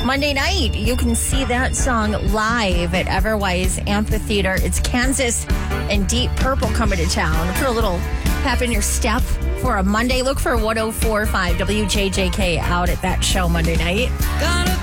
Monday night, you can see that song live at Everwise Amphitheater. It's Kansas and Deep Purple coming to town. Put a little pep in your step for a Monday. Look for 104.5 WJJK out at that show Monday night.